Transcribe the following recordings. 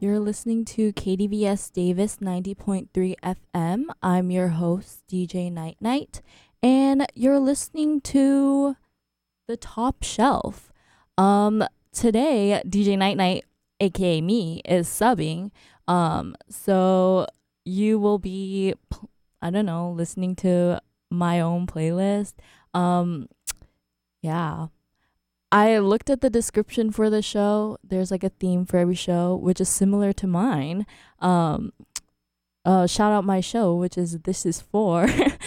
You're listening to KDVS Davis 90.3 FM. I'm your host, DJ Night Night, and you're listening to The Top Shelf. Today, DJ Night Night, aka me, is subbing. So you will be, listening to my own playlist. Yeah. I looked at the description for the show. There's like a theme for every show, which is similar to mine. Shout out my show, which is This Is For.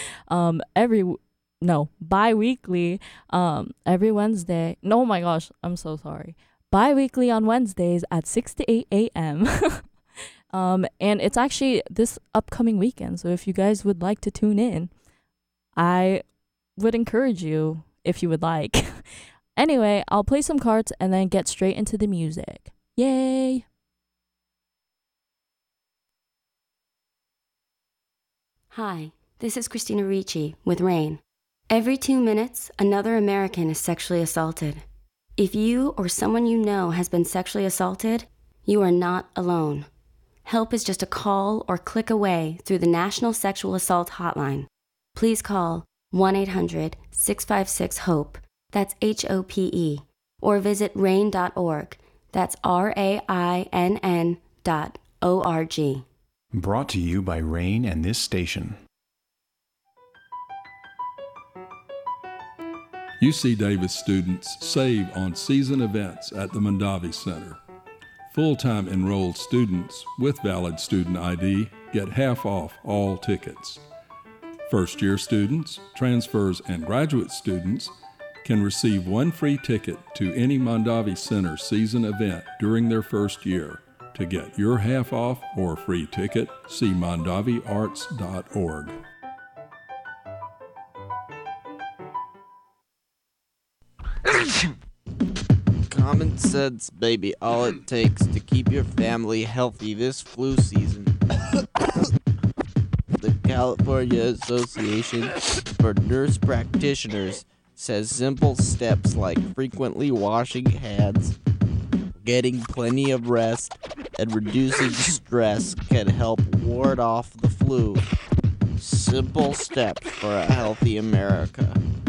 Bi-weekly, every Wednesday. No, oh my gosh, I'm so sorry. Bi-weekly on Wednesdays at 6 to 8 a.m. And it's actually this upcoming weekend. So if you guys would like to tune in, I would encourage you if you would like. Anyway, I'll play some cards and then get straight into the music. Yay! Hi, this is Christina Ricci with RAIN. Every 2 minutes, another American is sexually assaulted. If you or someone you know has been sexually assaulted, you are not alone. Help is just a call or click away through the National Sexual Assault Hotline. Please call 1-800-656-HOPE. That's HOPE, or visit rain.org. That's RAINN.org. Brought to you by RAIN and this station. UC Davis students save on season events at the Mondavi Center. Full-time enrolled students with valid student ID get half off all tickets. First-year students, transfers, and graduate students can receive one free ticket to any Mondavi Center season event during their first year. To get your half off or free ticket, see mondaviarts.org. Common sense, baby. All it takes to keep your family healthy this flu season. The California Association for Nurse Practitioners says simple steps like frequently washing hands, getting plenty of rest, and reducing stress can help ward off the flu. Simple steps for a healthy America.